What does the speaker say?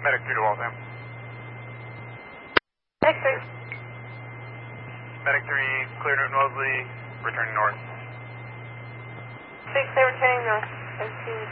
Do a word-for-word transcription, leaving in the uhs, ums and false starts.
Medic two to Waltham. Medic three. Medic three, clear Newton Wellesley, returning north. Six, they're returning north.